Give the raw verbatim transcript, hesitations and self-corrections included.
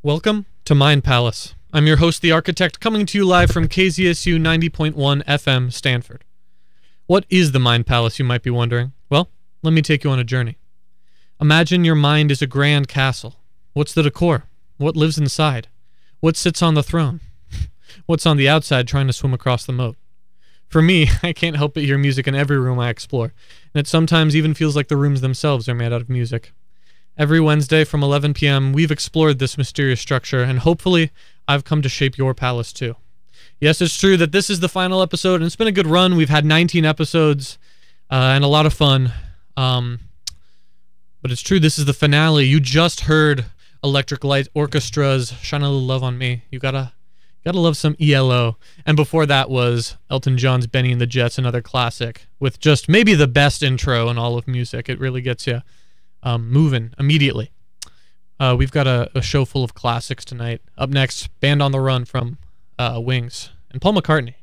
Welcome to Mind Palace. I'm your host, The Architect, coming to you live from K Z S U ninety point one F M, Stanford. What is the Mind Palace, you might be wondering? Well, let me take you on a journey. Imagine your mind is a grand castle. What's the decor? What lives inside? What sits on the throne? What's on the outside trying to swim across the moat? For me, I can't help but hear music in every room I explore, and it sometimes even feels like the rooms themselves are made out of music. Every Wednesday from eleven p.m., we've explored this mysterious structure, and hopefully, I've come to shape your palace too. Yes, it's true that this is the final episode, and it's been a good run. We've had nineteen episodes, uh, and a lot of fun. Um, but it's true, this is the finale. You just heard Electric Light Orchestra's Shine a Little Love on Me. You gotta, gotta love some E L O. And before that was Elton John's Benny and the Jets, another classic, with just maybe the best intro in all of music. It really gets you um, moving immediately. Uh, we've got a, a show full of classics tonight. Up next, Band on the Run from uh, Wings and Paul McCartney.